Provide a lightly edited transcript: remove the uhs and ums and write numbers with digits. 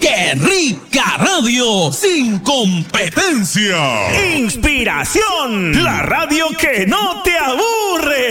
¡Qué rica radio! ¡Sin competencia! Inspiración, la radio que no te aburre.